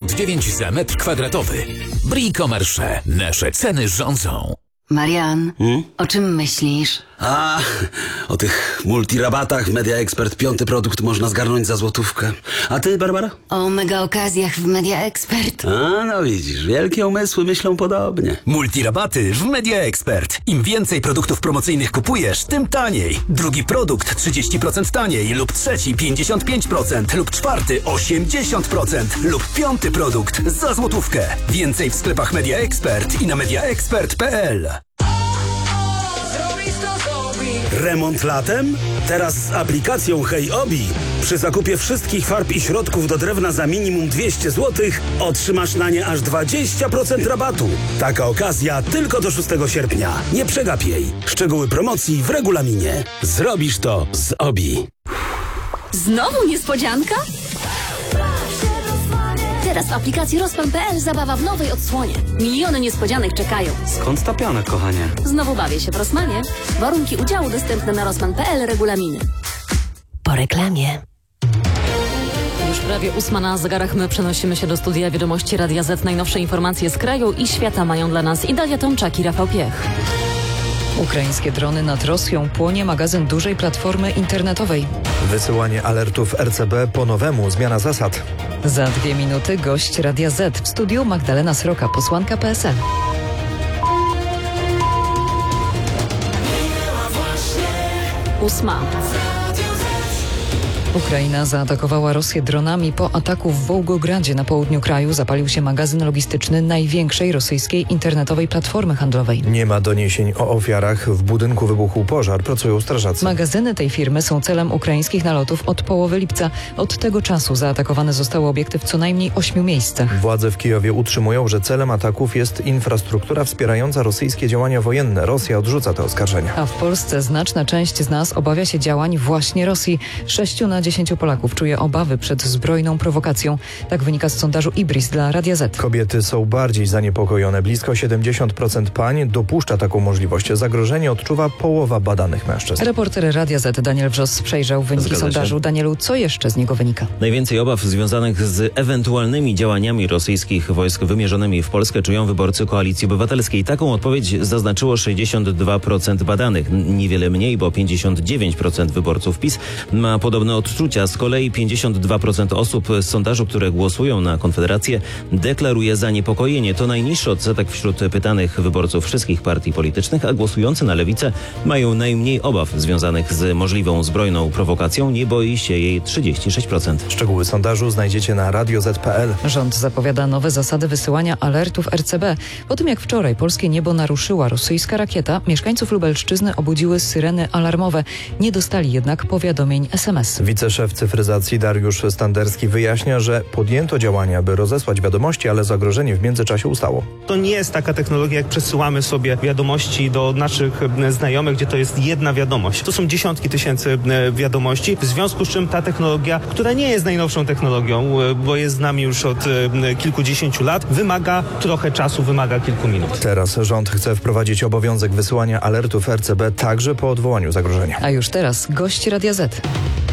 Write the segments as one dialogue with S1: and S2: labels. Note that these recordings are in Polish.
S1: 69 za metr kwadratowy. Bricomarché. Nasze ceny rządzą.
S2: Marian, o czym myślisz?
S3: O tych multirabatach w Media Expert 5. produkt można zgarnąć za złotówkę. A ty, Barbara?
S2: O mega okazjach w Media Expert.
S3: No widzisz, wielkie umysły myślą podobnie.
S4: Multirabaty w Media Expert. Im więcej produktów promocyjnych kupujesz, tym taniej. Drugi produkt 30% taniej lub trzeci 55% lub czwarty 80% lub 5. produkt za złotówkę. Więcej w sklepach Media Expert i na mediaexpert.pl.
S5: Remont latem? Teraz z aplikacją Hej Obi. Przy zakupie wszystkich farb i środków do drewna za minimum 200 zł otrzymasz na nie aż 20% rabatu. Taka okazja tylko do 6 sierpnia. Nie przegap jej. Szczegóły promocji w regulaminie. Zrobisz to z Obi.
S6: Znowu niespodzianka? Teraz w aplikacji Rosman.pl zabawa w nowej odsłonie. Miliony niespodzianek czekają.
S3: Skąd ta piana, kochanie?
S6: Znowu bawię się w Rosmanie. Warunki udziału dostępne na Rosman.pl, regulaminy.
S2: Po reklamie.
S6: Już prawie 8 na zegarach, my przenosimy się do studia Wiadomości Radia Z. Najnowsze informacje z kraju i świata mają dla nas Idalia Tomczak i Rafał Piech.
S7: Ukraińskie drony nad Rosją, płonie magazyn dużej platformy internetowej.
S8: Wysyłanie alertów RCB po nowemu, zmiana zasad.
S7: Za 2 minuty gość Radia Z. W studiu Magdalena Sroka, posłanka PSL.
S6: Ósma.
S7: Ukraina zaatakowała Rosję dronami. Po ataku w Wołgogradzie na południu kraju zapalił się magazyn logistyczny największej rosyjskiej internetowej platformy handlowej.
S8: Nie ma doniesień o ofiarach. W budynku wybuchł pożar, pracują strażacy.
S7: Magazyny tej firmy są celem ukraińskich nalotów od połowy lipca. Od tego czasu zaatakowane zostały obiekty w co najmniej 8 miejscach.
S8: Władze w Kijowie utrzymują, że celem ataków jest infrastruktura wspierająca rosyjskie działania wojenne. Rosja odrzuca te oskarżenia.
S7: A w Polsce znaczna część z nas obawia się działań właśnie Rosji. 6 na 10 Polaków czuje obawy przed zbrojną prowokacją. Tak wynika z sondażu IBRIS dla Radia Z.
S8: Kobiety są bardziej zaniepokojone. Blisko 70% pań dopuszcza taką możliwość. Zagrożenie odczuwa połowa badanych mężczyzn.
S7: Reporter Radia Z Daniel Wrzos przejrzał wyniki sondażu. Danielu, co jeszcze z niego wynika?
S9: Najwięcej obaw związanych z ewentualnymi działaniami rosyjskich wojsk wymierzonymi w Polskę czują wyborcy Koalicji Obywatelskiej. Taką odpowiedź zaznaczyło 62% badanych. Niewiele mniej, bo 59% wyborców PiS ma podobne odczucia. Z kolei 52% osób z sondażu, które głosują na Konfederację, deklaruje zaniepokojenie. To najniższy odsetek wśród pytanych wyborców wszystkich partii politycznych, a głosujący na Lewicę mają najmniej obaw związanych z możliwą zbrojną prowokacją. Nie boi się jej 36%.
S8: Szczegóły sondażu znajdziecie na radioz.pl.
S7: Rząd zapowiada nowe zasady wysyłania alertów RCB. Po tym jak wczoraj polskie niebo naruszyła rosyjska rakieta, mieszkańców Lubelszczyzny obudziły syreny alarmowe. Nie dostali jednak powiadomień SMS.
S8: Wiceszef cyfryzacji Dariusz Standerski wyjaśnia, że podjęto działania, by rozesłać wiadomości, ale zagrożenie w międzyczasie ustało.
S10: To nie jest taka technologia, jak przesyłamy sobie wiadomości do naszych znajomych, gdzie to jest jedna wiadomość. To są dziesiątki tysięcy wiadomości, w związku z czym ta technologia, która nie jest najnowszą technologią, bo jest z nami już od kilkudziesięciu lat, wymaga trochę czasu, wymaga kilku minut.
S8: Teraz rząd chce wprowadzić obowiązek wysyłania alertów RCB także po odwołaniu zagrożenia.
S7: A już teraz gość Radia Z.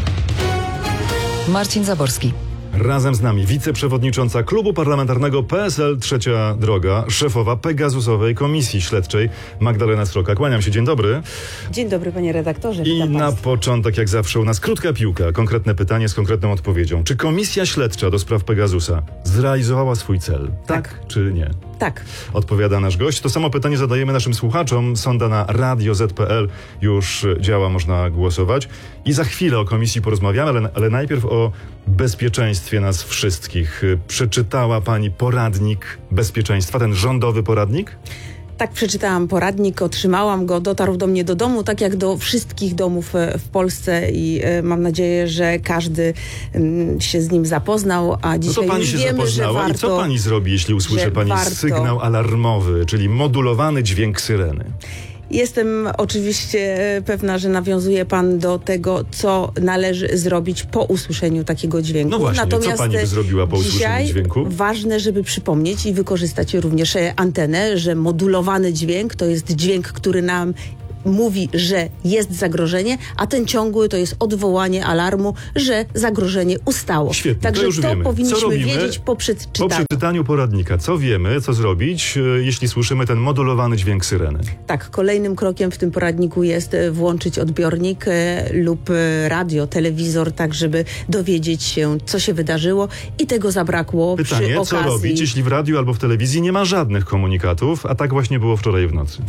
S7: Marcin Zaborski.
S11: Razem z nami wiceprzewodnicząca Klubu Parlamentarnego PSL Trzecia Droga, szefowa Pegasusowej Komisji Śledczej Magdalena Sroka. Kłaniam się, dzień dobry.
S12: Dzień dobry, panie redaktorze.
S11: I na początek, jak zawsze u nas krótka piłka, konkretne pytanie z konkretną odpowiedzią. Czy Komisja Śledcza do spraw Pegasusa zrealizowała swój cel? Tak czy nie?
S12: Tak.
S11: Odpowiada nasz gość. To samo pytanie zadajemy naszym słuchaczom. Sonda na radioz.pl już działa, można głosować. I za chwilę o komisji porozmawiamy, ale najpierw o bezpieczeństwie nas wszystkich. Przeczytała pani poradnik bezpieczeństwa, ten rządowy poradnik?
S12: Tak, przeczytałam poradnik, otrzymałam go, dotarł do mnie do domu, tak jak do wszystkich domów w Polsce i mam nadzieję, że każdy się z nim zapoznał, a dzisiaj
S11: no to pani
S12: już
S11: się
S12: wiemy,
S11: zapoznała.
S12: że warto,
S11: i co pani zrobi, jeśli usłyszy pani sygnał alarmowy, czyli modulowany dźwięk syreny?
S12: Jestem oczywiście pewna, że nawiązuje pan do tego, co należy zrobić po usłyszeniu takiego dźwięku.
S11: No właśnie,
S12: natomiast
S11: co pani by zrobiła po usłyszeniu dźwięku?
S12: Ważne, żeby przypomnieć i wykorzystać również antenę, że modulowany dźwięk to jest dźwięk, który nam mówi, że jest zagrożenie, a ten ciągły to jest odwołanie alarmu, że zagrożenie ustało.
S11: Świetnie,
S12: Także
S11: to już wiemy.
S12: powinniśmy wiedzieć po przeczytaniu.
S11: Po przeczytaniu poradnika. Co wiemy, co zrobić, jeśli słyszymy ten modulowany dźwięk syreny?
S12: Tak, kolejnym krokiem w tym poradniku jest włączyć odbiornik lub radio, telewizor, tak żeby dowiedzieć się, co się wydarzyło i tego zabrakło
S11: Pytanie,
S12: przy okazji.
S11: co robić, jeśli w radiu albo w telewizji nie ma żadnych komunikatów, a tak właśnie było wczoraj w nocy?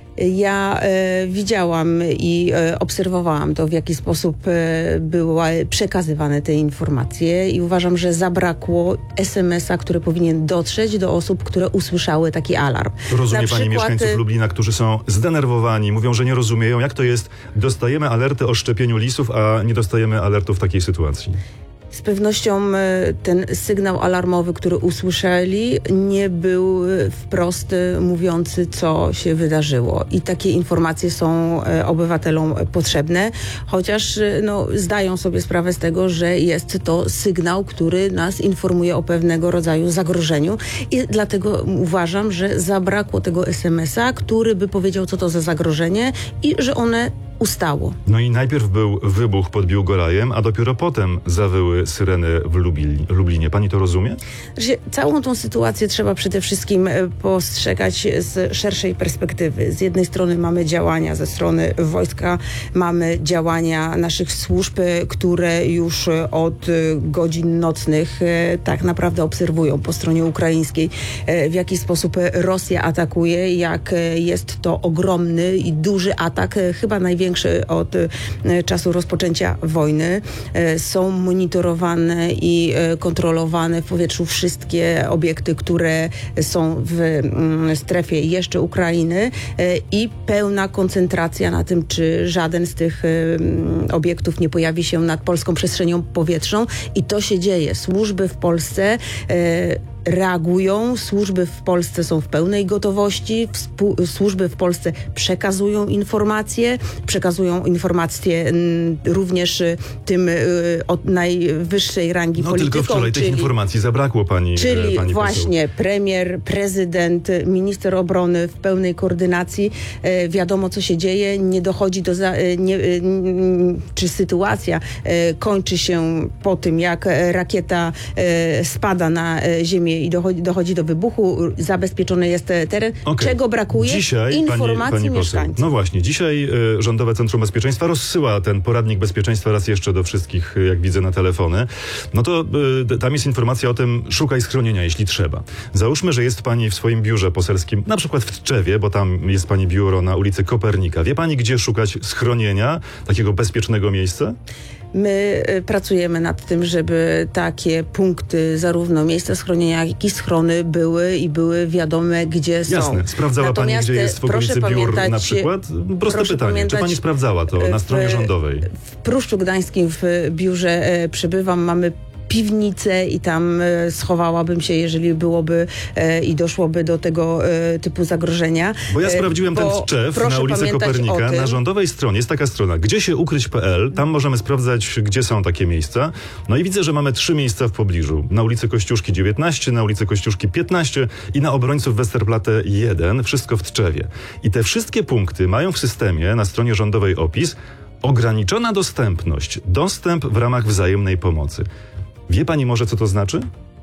S12: Ja widziałam i obserwowałam to, w jaki sposób były przekazywane te informacje i uważam, że zabrakło SMS-a, który powinien dotrzeć do osób, które usłyszały taki alarm.
S11: Rozumie pani mieszkańców Lublina, którzy są zdenerwowani, mówią, że nie rozumieją, jak to jest, dostajemy alerty o szczepieniu lisów, a nie dostajemy alertów w takiej sytuacji.
S12: Z pewnością ten sygnał alarmowy, który usłyszeli, nie był wprost mówiący, co się wydarzyło. I takie informacje są obywatelom potrzebne, chociaż zdają sobie sprawę z tego, że jest to sygnał, który nas informuje o pewnego rodzaju zagrożeniu. I dlatego uważam, że zabrakło tego SMS-a, który by powiedział, co to za zagrożenie i że one ustało.
S11: No i najpierw był wybuch pod Biłgorajem, a dopiero potem zawyły syreny w Lublinie. Pani to rozumie?
S12: Całą tą sytuację trzeba przede wszystkim postrzegać z szerszej perspektywy. Z jednej strony mamy działania ze strony wojska, mamy działania naszych służb, które już od godzin nocnych tak naprawdę obserwują po stronie ukraińskiej, w jaki sposób Rosja atakuje, jak jest to ogromny i duży atak, chyba największy od czasu rozpoczęcia wojny. Są monitorowane i kontrolowane w powietrzu wszystkie obiekty, które są w strefie jeszcze Ukrainy i pełna koncentracja na tym, czy żaden z tych obiektów nie pojawi się nad polską przestrzenią powietrzną i to się dzieje. Służby w Polsce reagują, służby w Polsce są w pełnej gotowości, służby w Polsce przekazują informacje również tym od najwyższej rangi politykom.
S11: Tylko wczoraj tych informacji zabrakło pani
S12: właśnie
S11: poseł.
S12: Premier, prezydent, minister obrony w pełnej koordynacji. Wiadomo, co się dzieje, nie dochodzi do... czy sytuacja kończy się po tym, jak rakieta spada na ziemię i dochodzi do wybuchu, zabezpieczony jest teren. Czego brakuje?
S11: Dzisiaj,
S12: informacji mieszkańców.
S11: No właśnie, dzisiaj Rządowe Centrum Bezpieczeństwa rozsyła ten poradnik bezpieczeństwa raz jeszcze do wszystkich, jak widzę, na telefony. No to tam jest informacja o tym, szukaj schronienia, jeśli trzeba. Załóżmy, że jest pani w swoim biurze poselskim, na przykład w Tczewie, bo tam jest pani biuro na ulicy Kopernika. Wie pani, gdzie szukać schronienia, takiego bezpiecznego miejsca?
S12: My pracujemy nad tym, żeby takie punkty, zarówno miejsca schronienia, jak i schrony były wiadome, gdzie są.
S11: Jasne. Sprawdzała pani, gdzie jest w okolicy biur na przykład? Proste pytanie. Czy pani sprawdzała to na stronie rządowej?
S12: W Pruszczu Gdańskim w biurze przebywam. Mamy piwnicę i tam schowałabym się, jeżeli byłoby i doszłoby do tego typu zagrożenia.
S11: Bo ja sprawdziłem ten Tczew na ulicy Kopernika. Na rządowej stronie jest taka strona, gdzie się ukryć.pl. Tam możemy sprawdzać, gdzie są takie miejsca. No i widzę, że mamy 3 miejsca w pobliżu. Na ulicy Kościuszki 19, na ulicy Kościuszki 15 i na obrońców Westerplatte 1. Wszystko w Tczewie. I te wszystkie punkty mają w systemie na stronie rządowej opis ograniczona dostępność. Dostęp w ramach wzajemnej pomocy. Wie pani może, co to znaczy?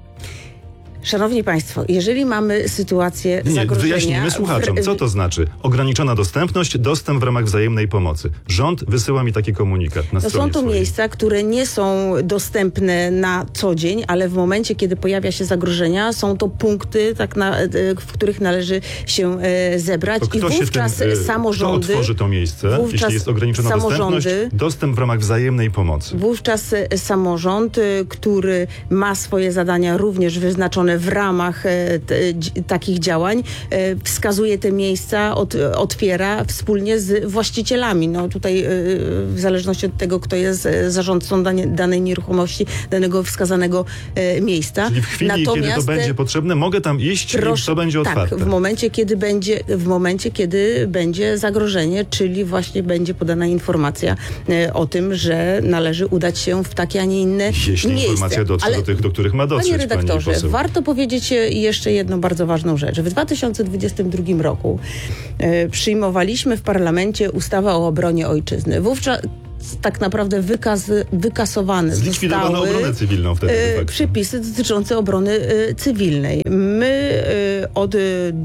S12: Szanowni Państwo, jeżeli mamy sytuację zagrożenia...
S11: Wyjaśnijmy słuchaczom, co to znaczy ograniczona dostępność, dostęp w ramach wzajemnej pomocy. Rząd wysyła mi taki komunikat na stronie
S12: Są to
S11: swojej.
S12: miejsca, które nie są dostępne na co dzień, ale w momencie, kiedy pojawia się zagrożenia, są to punkty, w których należy się zebrać.
S11: To kto
S12: i wówczas samorządy...
S11: Kto otworzy to miejsce, jeśli jest ograniczona dostępność, dostęp w ramach wzajemnej pomocy?
S12: Wówczas samorząd, który ma swoje zadania również wyznaczone w ramach takich działań, wskazuje te miejsca, otwiera wspólnie z właścicielami. No tutaj w zależności od tego, kto jest zarządcą danej nieruchomości, danego wskazanego miejsca.
S11: Czyli w chwili, kiedy to będzie potrzebne, mogę tam iść i to będzie otwarte.
S12: Tak, w momencie, kiedy będzie zagrożenie, czyli właśnie będzie podana informacja o tym, że należy udać się w takie, a nie inne
S11: Jeśli
S12: miejsce.
S11: informacja dotrze do tych, do których ma dotrzeć,
S12: Panie redaktorze,
S11: pani poseł.
S12: warto Warto powiedzieć jeszcze jedną bardzo ważną rzecz. W 2022 roku przyjmowaliśmy w parlamencie ustawę o obronie ojczyzny. Wówczas tak naprawdę wykasowane
S11: zlikwidowano obronę cywilną wtedy.
S12: Przepisy dotyczące obrony cywilnej. My od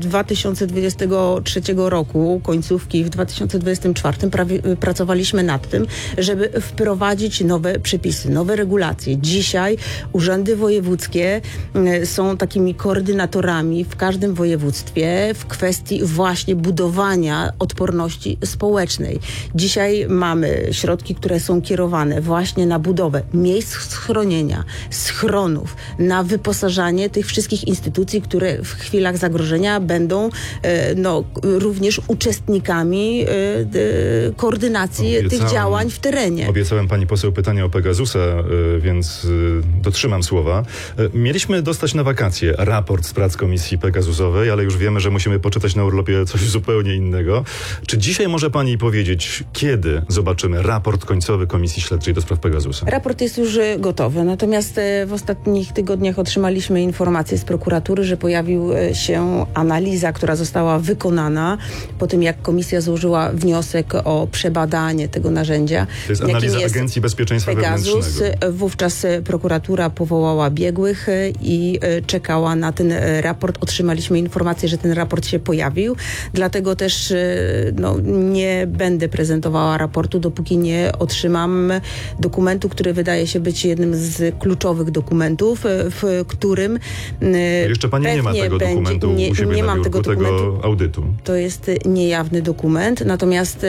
S12: 2023 roku, końcówki w 2024 pracowaliśmy nad tym, żeby wprowadzić nowe przepisy, nowe regulacje. Dzisiaj urzędy wojewódzkie są takimi koordynatorami w każdym województwie w kwestii właśnie budowania odporności społecznej. Dzisiaj mamy środki, które są kierowane właśnie na budowę miejsc schronienia, schronów, na wyposażanie tych wszystkich instytucji, które w chwilach zagrożenia będą również uczestnikami koordynacji tych działań w terenie.
S11: Obiecałem pani poseł pytanie o Pegasusa, więc dotrzymam słowa. Mieliśmy dostać na wakacje raport z prac komisji Pegasusowej, ale już wiemy, że musimy poczytać na urlopie coś zupełnie innego. Czy dzisiaj może pani powiedzieć, kiedy zobaczymy raport końcowy Komisji Śledczej do spraw Pegasusa?
S12: Raport jest już gotowy, natomiast w ostatnich tygodniach otrzymaliśmy informację z prokuratury, że pojawił się analiza, która została wykonana po tym, jak komisja złożyła wniosek o przebadanie tego narzędzia.
S11: To jest analiza Agencji Bezpieczeństwa
S12: Pegasus.
S11: Wewnętrznego.
S12: Wówczas prokuratura powołała biegłych i czekała na ten raport. Otrzymaliśmy informację, że ten raport się pojawił, dlatego też nie będę prezentowała raportu, dopóki nie otrzymam dokumentu, który wydaje się być jednym z kluczowych dokumentów, w którym
S11: jeszcze pani nie ma tego dokumentu u siebie
S12: nie
S11: na
S12: mam
S11: biurku, tego audytu.
S12: To jest niejawny dokument, natomiast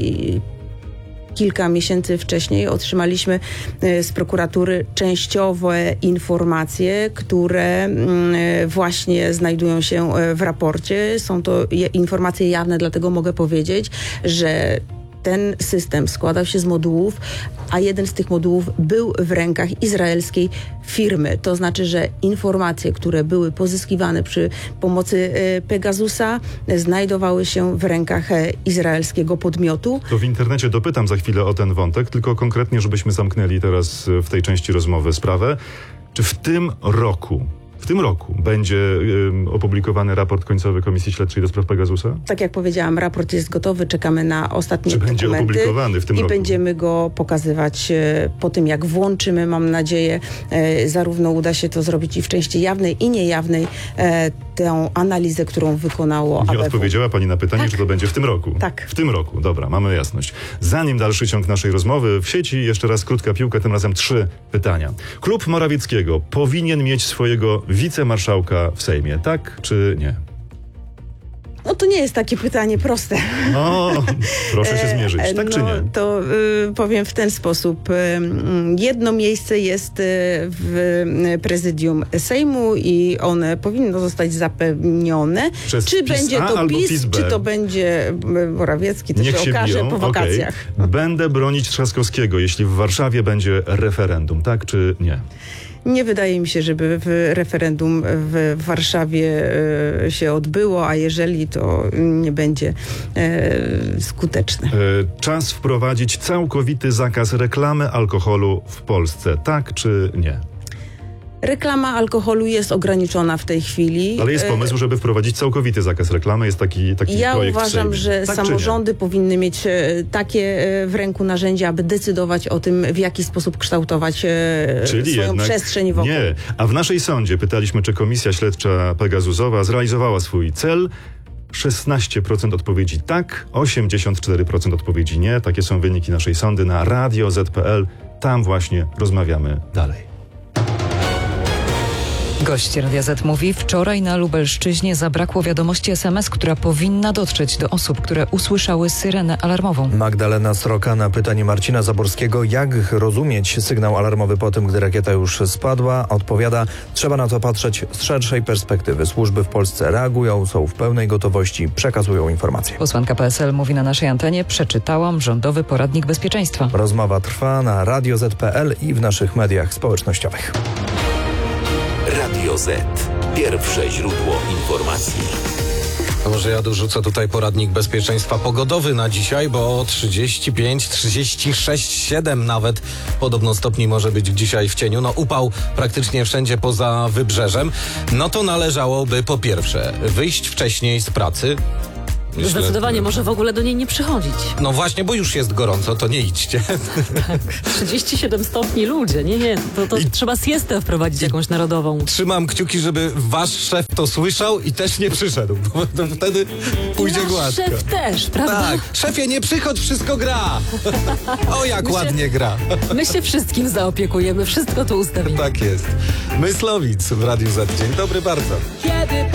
S12: kilka miesięcy wcześniej otrzymaliśmy z prokuratury częściowe informacje, które właśnie znajdują się w raporcie. Są to informacje jawne, dlatego mogę powiedzieć, że ten system składał się z modułów, a jeden z tych modułów był w rękach izraelskiej firmy. To znaczy, że informacje, które były pozyskiwane przy pomocy Pegasusa, znajdowały się w rękach izraelskiego podmiotu.
S11: To w internecie dopytam za chwilę o ten wątek, tylko konkretnie, żebyśmy zamknęli teraz w tej części rozmowy sprawę. Czy w tym roku będzie opublikowany raport końcowy Komisji Śledczej do spraw Pegasusa?
S12: Tak jak powiedziałam, raport jest gotowy, czekamy na ostatnie dokumenty.
S11: Czy będzie opublikowany w tym roku?
S12: I będziemy go pokazywać po tym, jak włączymy, mam nadzieję, zarówno uda się to zrobić i w części jawnej i niejawnej, tę analizę, którą wykonało ABW.
S11: Nie odpowiedziała pani na pytanie, czy to będzie w tym roku?
S12: Tak.
S11: W tym roku, dobra, mamy jasność. Zanim dalszy ciąg naszej rozmowy w sieci, jeszcze raz krótka piłka, tym razem 3 pytania. Klub Morawieckiego powinien mieć swojego wicemarszałka w Sejmie, tak czy nie?
S12: No to nie jest takie pytanie proste.
S11: No, proszę się zmierzyć, tak czy nie?
S12: To powiem w ten sposób. Jedno miejsce jest w prezydium Sejmu i one powinno zostać zapewnione.
S11: Przez
S12: czy
S11: PiS
S12: będzie
S11: A
S12: to
S11: albo
S12: PiS,
S11: PiS B?
S12: czy to będzie Morawiecki, to
S11: Niech
S12: się
S11: się
S12: okaże
S11: biją.
S12: po wakacjach.
S11: Okay. Będę bronić Trzaskowskiego, jeśli w Warszawie będzie referendum, tak czy nie?
S12: Nie wydaje mi się, żeby referendum w Warszawie się odbyło, a jeżeli, to nie będzie skuteczne.
S11: Czas wprowadzić całkowity zakaz reklamy alkoholu w Polsce, tak czy nie?
S12: Reklama alkoholu jest ograniczona w tej chwili.
S11: Ale jest pomysł, żeby wprowadzić całkowity zakaz reklamy. Jest taki
S12: ja
S11: projekt
S12: uważam, że
S11: tak
S12: samorządy powinny mieć takie w ręku narzędzia, aby decydować o tym, w jaki sposób kształtować swoją przestrzeń wokół.
S11: Nie. A w naszej sądzie pytaliśmy, czy Komisja Śledcza Pegasusowa zrealizowała swój cel. 16% odpowiedzi tak, 84% odpowiedzi nie. Takie są wyniki naszej sądy na Radio Z.pl. Tam właśnie rozmawiamy dalej.
S7: Gość Radia Z mówi, wczoraj na Lubelszczyźnie zabrakło wiadomości SMS, która powinna dotrzeć do osób, które usłyszały syrenę alarmową.
S8: Magdalena Sroka na pytanie Marcina Zaborskiego, jak rozumieć sygnał alarmowy po tym, gdy rakieta już spadła, odpowiada, trzeba na to patrzeć z szerszej perspektywy. Służby w Polsce reagują, są w pełnej gotowości, przekazują informacje.
S7: Posłanka PSL mówi na naszej antenie, przeczytałam rządowy poradnik bezpieczeństwa.
S8: Rozmowa trwa na Radio Z.pl i w naszych mediach społecznościowych.
S1: Radio Z. Pierwsze źródło informacji.
S13: A może ja dorzucę tutaj poradnik bezpieczeństwa pogodowy na dzisiaj, bo 35, 36, 7 nawet podobno stopni może być dzisiaj w cieniu. No upał praktycznie wszędzie poza wybrzeżem. No to należałoby po pierwsze wyjść wcześniej z pracy.
S6: Zdecydowanie, może w ogóle do niej nie przychodzić.
S13: No właśnie, bo już jest gorąco, to nie idźcie.
S6: Tak, 37 stopni, ludzie, nie, to trzeba siestę wprowadzić jakąś narodową.
S13: Trzymam kciuki, żeby wasz szef to słyszał i też nie przyszedł, bo to wtedy pójdzie gładko.
S6: Szef też, prawda?
S13: Tak, szefie, nie przychodź, wszystko gra. O, jak ładnie gra.
S6: My się wszystkim zaopiekujemy, wszystko tu ustawimy.
S13: Tak jest. Myslowic w Radiu Z. Dzień dobry bardzo.
S14: Kiedy